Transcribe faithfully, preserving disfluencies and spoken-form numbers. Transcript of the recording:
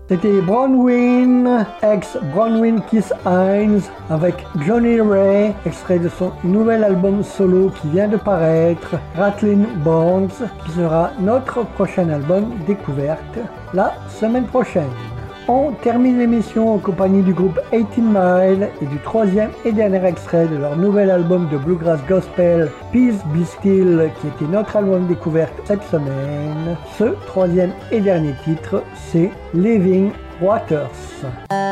C'était Bronwyn, ex-Bronwyn Kiss Hines, avec Johnny Ray, extrait de son nouvel album solo qui vient de paraître, Rattlin' Bones, qui sera notre prochain album découverte la semaine prochaine. On termine l'émission en compagnie du groupe eighteen mile et du troisième et dernier extrait de leur nouvel album de Bluegrass Gospel, Peace Be Still, qui était notre album découverte cette semaine. Ce troisième et dernier titre, c'est Living Waters.